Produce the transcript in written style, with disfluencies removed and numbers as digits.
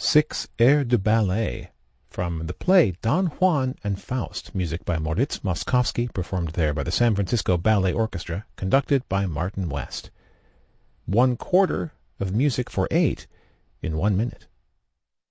6 airs de ballet from the play Don Juan and Faust, music by Moritz Moszkowski, performed there by the San Francisco Ballet Orchestra, conducted by Martin West. 1/4 of music for 8 in 1 minute.